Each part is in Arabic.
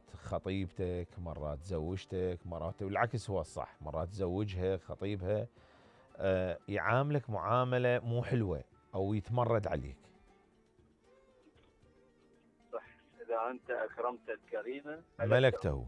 خطيبتك، مرات زوجتك، مرات والعكس هو الصح، مرات زوجها خطيبها يعاملك معاملة مو حلوة أو يتمرد عليك. صح. اذا انت اكرمت الكريمه ملكته. ملكته.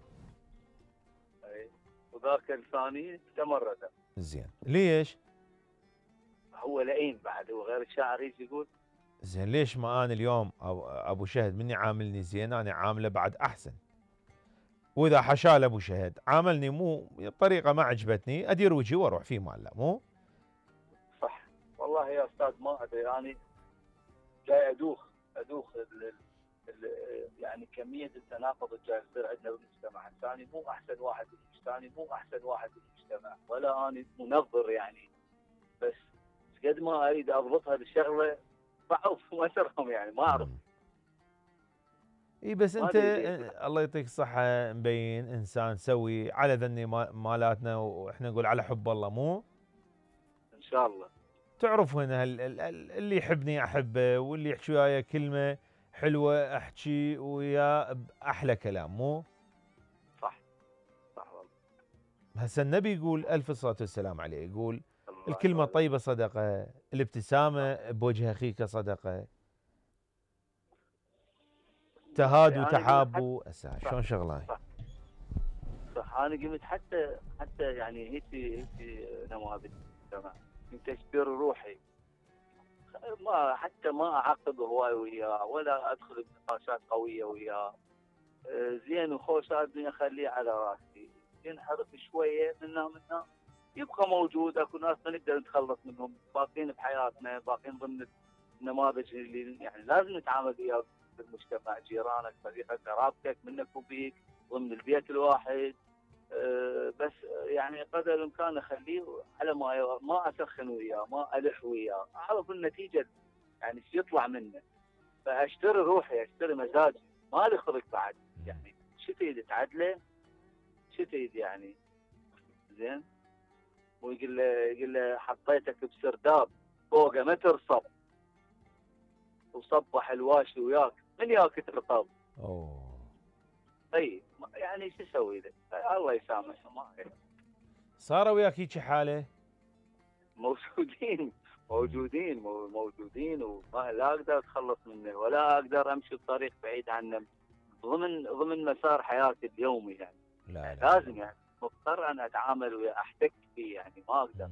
اي. وذاك الثاني تمرد. زين ليش؟ هو لئيم بعد، وغير الشاعر يجي يقول. زين ليش ما أنا اليوم أبو شهد مني عاملني زين أنا عامله بعد أحسن، وإذا حشال أبو شهد عاملني مو بطريقة ما عجبتني أدير وجهي وأروح في مال، لا مو. صح. والله يا استاذ ما ادري يعني، جاي ادوخ يعني كميه التناقض اللي جاي يصير عندنا بالمجتمع. الثاني مو احسن واحد بالمجتمع، مو احسن واحد بالمجتمع، ولا انا منظر يعني. بس قد ما اريد اضبطها بالشغله صعب ما اسرهم يعني، ما اعرف. اي بس ما انت ادري ليش. الله يعطيك الصحة مبين انسان سوي على ذني مالاتنا، واحنا نقول على حب الله مو. ان شاء الله. تعرف هنا اللي يحبني احبه، واللي يحكي وياي كلمة حلوة احكي وياه باحلى كلام مو. صح. صح والله. هسه النبي يقول الف صلاة والسلام عليه، يقول الله الكلمة يبارك. الطيبة صدقة، الابتسامة بوجه اخيك صدقة، ما تهادوا ادري انا قمت حتى. تحابوا. هسه صح. شلون شغله. صح. صح. انا قمت حتى يعني هيك نماذج تمام. كنت اشتري روحي، ما حتى ما اعقب هواي وياه، ولا ادخل بنقاشات قويه وياه. زين وخوش الدنيا خليه على راسي. ينحرف شويه منا يبقى موجود. اكو ناس ما نقدر نتخلص منهم، باقين بحياتنا، باقين ضمن النماذج اللي يعني لازم نتعامل وياه بالمجتمع. جيرانك، صديقك، قرابتك، منك وبيك، ضمن البيت الواحد. بس يعني قدر الامكان اخليه على ما اسخن وياه، ما الح وياه، اعرف النتيجه يعني ايش يطلع منه. فاشتري روحي، اشتري مزاجي، ما لي خلق بعد يعني. شو تريد تعدله؟ شو تريد يعني؟ زين. يقول له حطيتك بسرداب فوقه ما ترصب، وصبح الواشي وياك من ياك ترطب. اوه. طيب يعني شو اسوي له؟ الله يسامحه. ما صار وياك هيك حالة؟ موجودين. موجودين وما لا اقدر اتخلص منه، ولا اقدر امشي بطريق بعيد عنه ضمن مسار حياتي اليومي يعني. لا لا لازم لا. يعني مضطر ان اتعامل وياه، احتك فيه يعني، ما اقدر.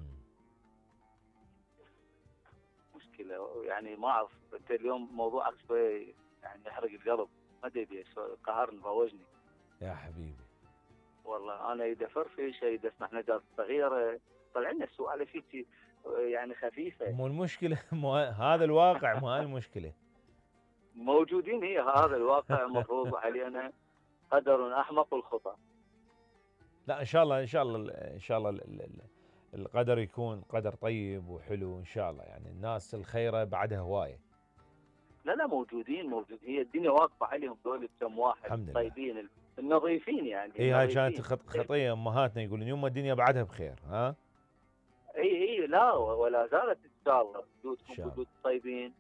مشكله يعني. ما اعرف، انت اليوم موضوعك شوي يعني يحرق القلب. ما ادري ليش قهرني، روجني. يا حبيبي. والله انا اذا فرفش، اذا اسمع نداء صغيره، طلع لنا السؤال فيك يعني خفيفه. مو المشكلة مو هذا الواقع، مو هاي المشكلة. موجودين. هي هذا الواقع مفروض علينا. قدر احمق الخطا. لا ان شاء الله ان شاء الله ان شاء الله القدر يكون قدر طيب وحلو ان شاء الله، يعني الناس الخيرة بعدها هواية. لا موجودين. هي الدنيا واقفه عليهم دول كم واحد الحمد لله. طيبين، النظيفين يعني، اي هاي كانت النظيفين. خطية امهاتنا يقولون يوم الدنيا بعدها بخير ها. اي لا، ولا زالت ان شاء الله ان وجودكم شاء الله. وجود طيبين.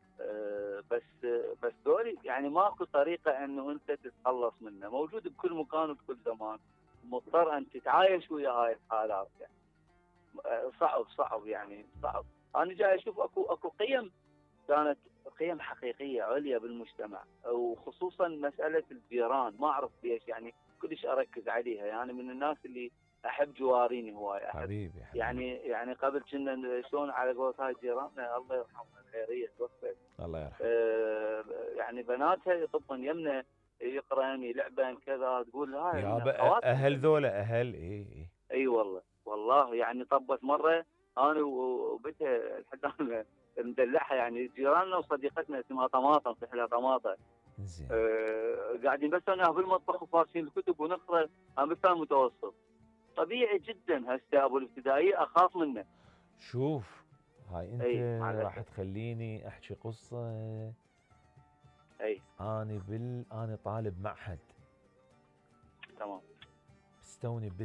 بس دوري يعني ماكو طريقه انه انت تتخلص منه. موجود بكل مكان وبكل زمان. مضطر ان تتعايش ويا هاي الحالات يعني. صعب يعني صعب. انا جاي اشوف اكو قيم كانت قيم حقيقيه عليا بالمجتمع، وخصوصا مساله الجيران. ما اعرف ليش يعني كلش اركز عليها. يعني من الناس اللي احب جواريني هواي، احب حبيبي حبيبي. يعني قبل كنا شلون على قولة هاي جيراننا الله يرحمها الخيريه توفت. الله يرحمه. يعني بناتها يطبن يمنا، يقرن يلعبن كذا، تقول هاي من يابا اخواتنا اهل كنا. ذولا اهل اي. اي والله يعني طبت مره انا وبنتها الحدان ندلعها يعني. جيراننا وصديقتنا اسمها طماطم، صح لها طماطم. زين. قاعدين بس انا بالمطبخ وفارسين الكتب ونقرا. انا بالثاني متوسط. طبيعي جدا هسه ابو الابتدائيه اخاف منه. شوف هاي انت اي مع راح الاسف. تخليني احكي قصة. اي. انا طالب معهد، تمام. بس توني